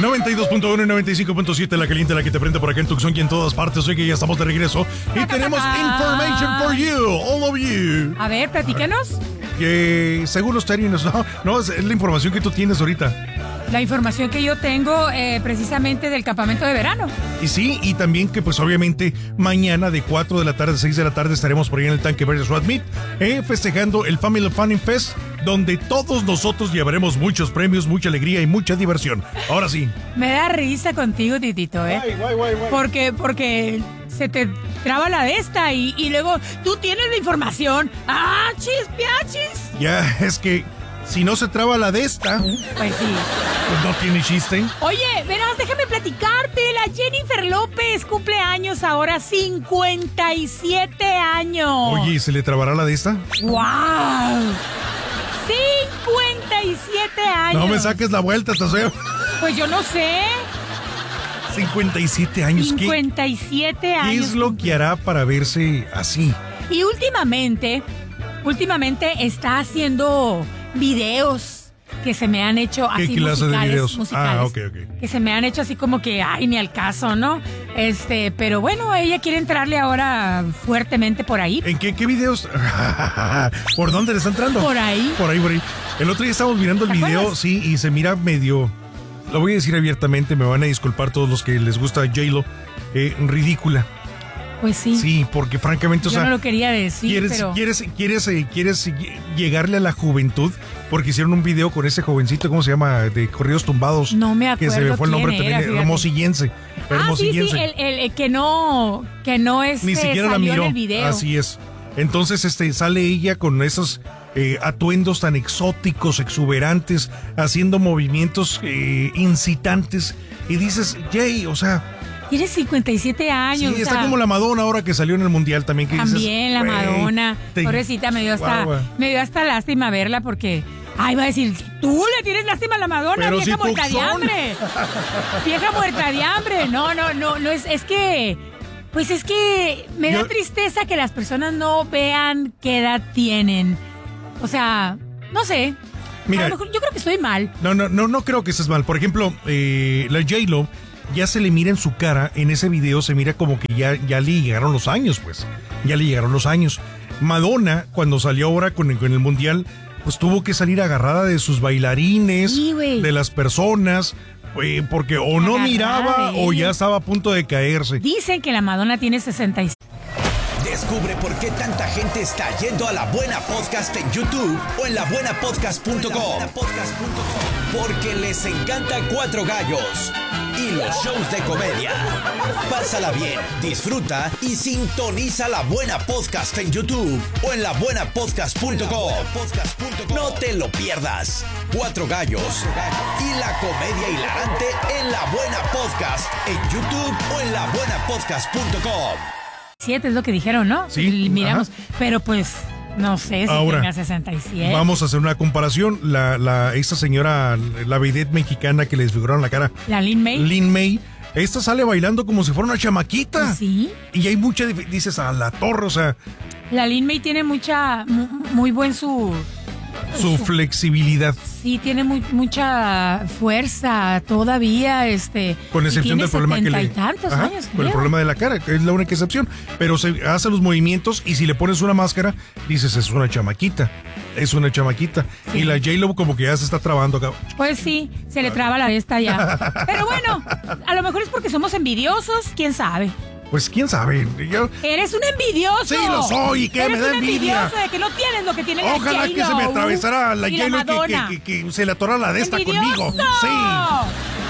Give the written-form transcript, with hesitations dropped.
92.1 y 95.7, la caliente, la que te prende por acá en Tucson y en todas partes. Hoy que ya estamos de regreso y tenemos information for you, all of you. A ver, platícanos. Que según los términos, no, es la información que tú tienes ahorita. La información que yo tengo precisamente del campamento de verano. Y sí, y también que pues obviamente mañana de 4 de la tarde a 6 de la tarde estaremos por ahí en el Tanque Verde Swat Meet, festejando el Family Fun Fest, donde todos nosotros llevaremos muchos premios, mucha alegría y mucha diversión. Ahora sí. Me da risa contigo, Titito, Guay. Porque se te traba la de esta y luego tú tienes la información. ¡Ah, chispiachis! Ya, es que si no se traba la de esta, pues sí, pues no tiene chiste. Oye, verás, déjame platicarte. La Jennifer López cumple años ahora, 57 años. Oye, ¿se le trabará la de esta? ¡Wow! 57 años. No me saques la vuelta, te sé. Pues yo no sé. 57 años. 57 años. ¿Qué es lo que hará para verse así? Y últimamente está haciendo videos que se me han hecho así ¿Qué clase de videos? musicales. Ok. Que se me han hecho así como que, ay, ni al caso, ¿no? Pero bueno, ella quiere entrarle ahora fuertemente por ahí. ¿En qué videos? ¿Por dónde le está entrando? Por ahí. Por ahí. El otro día estábamos mirando el video, acuerdas? sí, y se mira medio, lo voy a decir abiertamente, me van a disculpar todos los que les gusta J-Lo, ridícula. Pues sí. Sí, porque francamente, yo no lo quería decir, ¿Quieres llegarle a la juventud? Porque hicieron un video con ese jovencito, ¿cómo se llama? De corridos tumbados. No me acuerdo. Que se me fue el nombre quién era, también. Hermosillense. Sí, el que no ni siquiera la miró. En el video. Así es. Entonces sale ella con esos atuendos tan exóticos, exuberantes, haciendo movimientos incitantes. Y dices, Jay, o sea... Tiene 57 años. Sí, está como la Madonna ahora que salió en el Mundial también. Que también dices, la Madonna. Pobrecita, me dio hasta lástima verla porque... Ay, va a decir, tú le tienes lástima a la Madonna, pero vieja si muerta de hambre. Vieja muerta de hambre. No, es que... Pues es que me da tristeza que las personas no vean qué edad tienen. O sea, no sé. Mira, a lo mejor yo creo que estoy mal. No creo que estés mal. Por ejemplo, la J-Lo ya se le mira en su cara, en ese video se mira como que ya le llegaron los años, pues. Ya le llegaron los años. Madonna, cuando salió ahora con el Mundial, pues tuvo que salir agarrada de sus bailarines, de las personas, porque o no miraba o ya estaba a punto de caerse. Dicen que la Madonna tiene 66. Descubre por qué tanta gente está yendo a La Buena Podcast en YouTube o en labuenapodcast.com. Porque les encanta Cuatro Gallos y los shows de comedia. Pásala bien, disfruta y sintoniza La Buena Podcast en YouTube o en labuenapodcast.com. No te lo pierdas. Cuatro Gallos y la comedia hilarante en La Buena Podcast en YouTube o en labuenapodcast.com. 7 es lo que dijeron, ¿no? Sí. Miramos, pero pues no sé si ahora, tenga 67. Vamos a hacer una comparación. Esta señora, la vedette mexicana que le desfiguraron la cara. La Lin May. Lin May. Esta sale bailando como si fuera una chamaquita. Sí. Y hay mucha, dices, a la torre, o sea. La Lin May tiene muy buen su flexibilidad. Sí, tiene mucha fuerza todavía, con excepción del problema que le... tantos años, con el problema de la cara, que es la única excepción. Pero se hace los movimientos y si le pones una máscara, dices, es una chamaquita. Sí. Y la J-Lo como que ya se está trabando acá. Pues sí, se le traba la de esta ya. Pero bueno, a lo mejor es porque somos envidiosos, quién sabe. Pues quién sabe. Eres un envidioso. Sí, lo soy. ¿Qué me da envidia? Eres un envidioso de que no tienes lo que tiene la J-Lo. Ojalá que se me atravesara la J-Lo y que se le atorara la de esta conmigo. Sí.